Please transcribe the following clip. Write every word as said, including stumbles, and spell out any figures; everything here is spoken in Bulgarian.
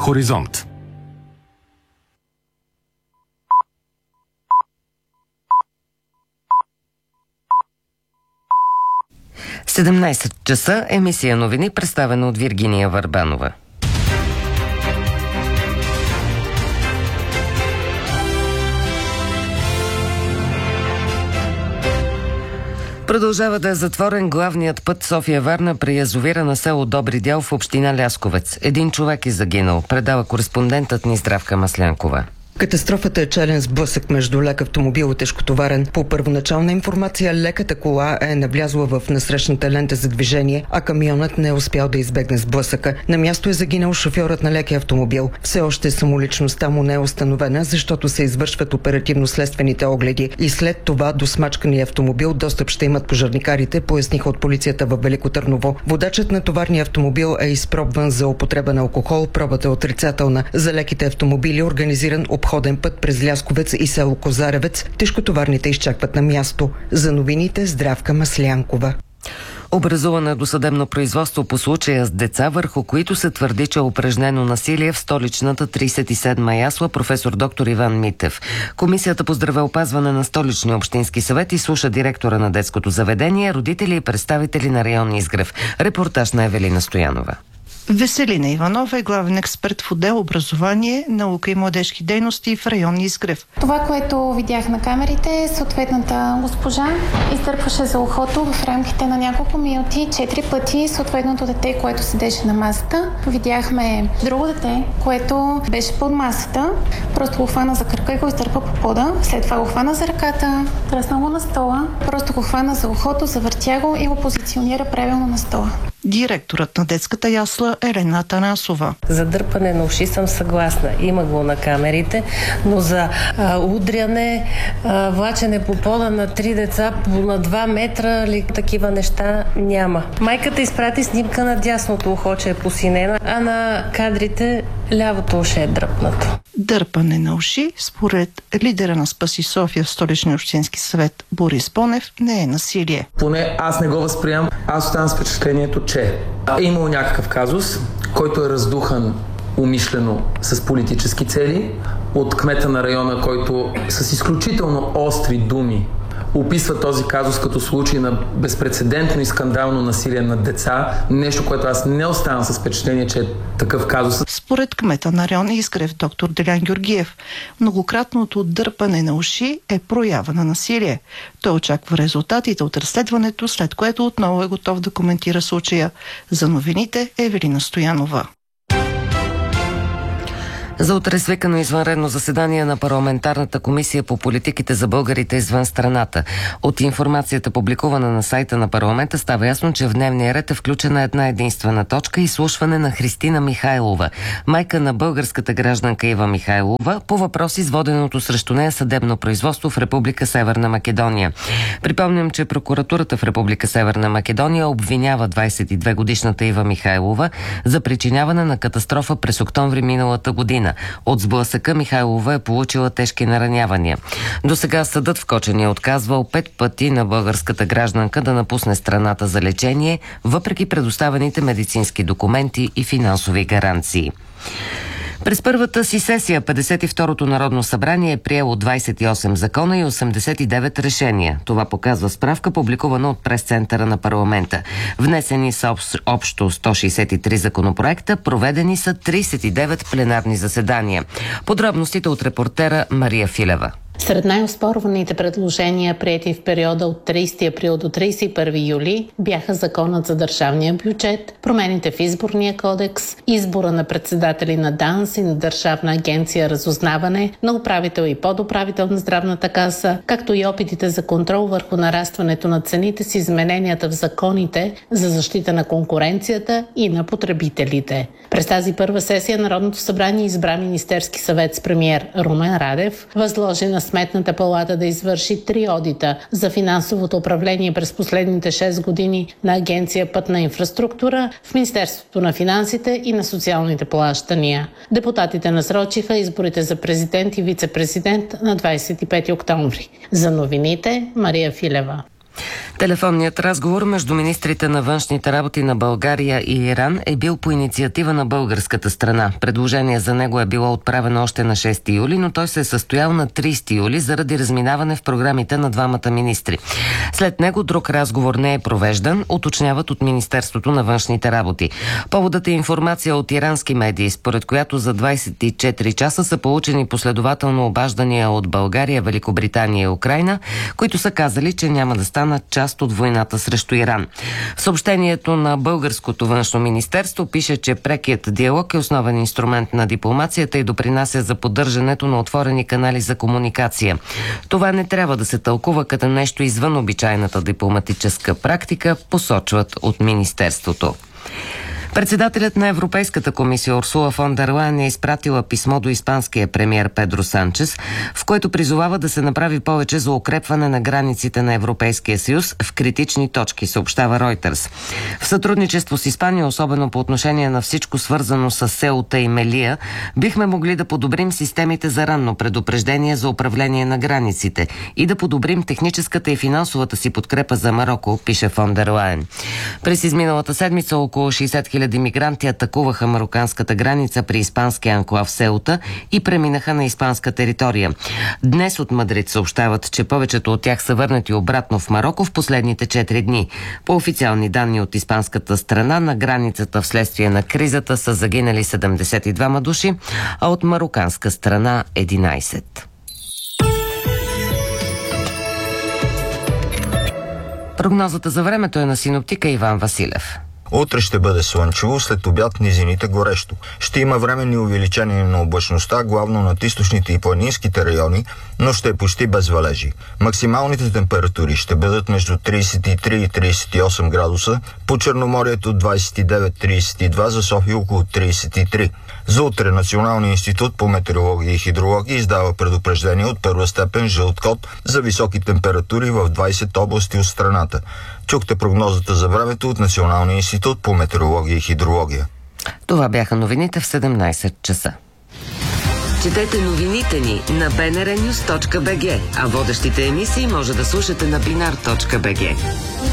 Хоризонт. седемнайсет часа, емисия новини, представена от Виргиния Върбанова. Продължава да е затворен главният път София-Варна при язовира на село Добри дял в община Лясковец. Един човек е загинал, предава кореспондентът ни Здравка Маслянкова. Катастрофата е челен сблъсък между лек автомобил и тежкотоварен. По първоначална информация, леката кола е навлязла в насрещната лента за движение, а камионът не е успял да избегне сблъсъка. На място е загинал шофьорът на лекия автомобил. Все още самоличността му не е установена, защото се извършват оперативно-следствените огледи и след това до смачкания автомобил достъп ще имат пожарникарите, поясниха от полицията във Велико Търново. Водачът на товарния автомобил е изпробван за употреба на алкохол, пробата е отрицателна. За леките автомобили организиран обходен път през Лясковец и село Козаревец. Тежкотоварните изчакват на място. За новините Здравка Маслянкова. Образувано е досъдебно производство по случая с деца, върху които се твърди, че е упражнено насилие в столичната трийсет и седма ясла, професор доктор Иван Митев. Комисията по здравеопазване на Столичния общински съвет изслуша директора на детското заведение, родители и представители на район Изгрев. Репортаж на Евелина Стоянова. Веселина Иванова е главен експерт в отдел образование, наука и младежки дейности в район Изгрев. Това, което видях на камерите, съответната госпожа издърпваше за ухото в рамките на няколко минути четири пъти съответното дете, което седеше на масата. Видяхме друго дете, което беше под масата, просто го хвана за кръка и го издърпа по пода. След това го хвана за ръката, тръсна го на стола, просто го хвана за ухото, завъртя го и го позиционира правилно на стола. Директорът на детската ясла Елена Атанасова. За дърпане на уши съм съгласна. Има го на камерите, но за а, удряне, а, влачене по пода на три деца на два метра или такива неща няма. Майката изпрати снимка на дясното ухо, че е посинено, а на кадрите лявото уше е дръпнато. Дърпане на уши, според лидера на Спаси София в Столичния общински съвет Борис Бонев, не е насилие. Поне аз не го възприемам. Аз оставам с впечатлението, че е имало някакъв казус, който е раздухан умишлено с политически цели от кмета на района, който с изключително остри думи описва този казус като случай на безпрецедентно и скандално насилие над деца. Нещо, което аз не оставам с впечатление, че е такъв казус. Според кмета на район Изгрев, доктор Делян Георгиев, многократното дърпане на уши е проява на насилие. Той очаква резултатите от разследването, след което отново е готов да коментира случая. За новините Евелина Стоянова. За утре свикано извънредно заседание на парламентарната комисия по политиките за българите извън страната. От информацията, публикувана на сайта на парламента, става ясно, че в дневния ред е включена една единствена точка – изслушване на Христина Михайлова, майка на българската гражданка Ива Михайлова, по въпрос изводеното срещу нея съдебно производство в Република Северна Македония. Припомням, че прокуратурата в Република Северна Македония обвинява двайсет и две годишната Ива Михайлова за причиняване на катастрофа през октомври миналата година. От сблъсъка Михайлова е получила тежки наранявания. До сега съдът в Кочани е отказвал пет пъти на българската гражданка да напусне страната за лечение, въпреки предоставените медицински документи и финансови гаранции. През първата си сесия петдесет и второто Народно събрание е приело двайсет и осем закона и осемдесет и девет решения. Това показва справка, публикувана от прес-центъра на парламента. Внесени са общо сто шейсет и три законопроекта, проведени са трийсет и девет пленарни заседания. Подробностите от репортера Мария Филева. Сред най-оспорваните предложения, приети в периода от трийсети април до трийсет и първи юли, бяха законът за държавния бюджет, промените в изборния кодекс, избора на председатели на ДАНС и на Държавна агенция разузнаване, на управител и подуправител на здравната каса, както и опитите за контрол върху нарастването на цените с измененията в законите за защита на конкуренцията и на потребителите. През тази първа сесия Народното събрание избра Министерски съвет с премиер Румен Радев, възложи на Сметната палата да извърши три одита за финансовото управление през последните шест години на Агенция Пътна инфраструктура, в Министерството на финансите и на социалните плащания. Депутатите насрочиха изборите за президент и вице-президент на двайсет и пети октомври. За новините Мария Филева. Телефонният разговор между министрите на външните работи на България и Иран е бил по инициатива на българската страна. Предложение за него е било отправено още на шести юли, но той се е състоял на тридесети юли заради разминаване в програмите на двамата министри. След него друг разговор не е провеждан, уточняват от Министерството на външните работи. Поводът е информация от ирански медии, според която за двадесет и четири часа са получени последователно обаждания от България, Великобритания и Украйна, които са казали, че няма да станат част от войната срещу Иран. В съобщението на българското външно министерство пише, че прекият диалог е основен инструмент на дипломацията и допринася за поддържането на отворени канали за комуникация. Това не трябва да се тълкува като нещо извън обичайната дипломатическа практика, посочват от министерството. Председателят на Европейската комисия Урсула фон дер Лайен е изпратила писмо до испанския премиер Педро Санчес, в което призовава да се направи повече за укрепване на границите на Европейския съюз в критични точки, съобщава Ройтерс. В сътрудничество с Испания, особено по отношение на всичко свързано с Сеута и Мелия, бихме могли да подобрим системите за ранно предупреждение за управление на границите и да подобрим техническата и финансовата си подкрепа за Мароко, пише фон дер Лайен. През изминалата седмица около шейсет хиляди мигранти атакуваха мароканската граница при испанския анклав Сеута и преминаха на испанска територия. Днес от Мадрид съобщават, че повечето от тях са върнати обратно в Мароко в последните четири дни. По официални данни от испанската страна, на границата вследствие на кризата са загинали седемдесет и двама души, а от мароканска страна единадесет. Прогнозата за времето е на синоптика Иван Василев. Утре ще бъде слънчево, след обяд низините горещо. Ще има временни увеличения на облачността, главно над източните и планинските райони, но ще е почти без валежи. Максималните температури ще бъдат между тридесет и три и тридесет и осем градуса, по Черноморието двадесет и девет до тридесет и два, за София около тридесет и три. За утре Националният институт по метеорология и хидрология издава предупреждение от първа степен жълт код за високи температури в двадесет области от страната. Чухте прогнозата за времето от Националния институт по метеорология и хидрология. Това бяха новините в седемнадесет часа. Четете новините ни на би ен ар нюс точка би джи, а водещите емисии може да слушате на бинар точка би джи.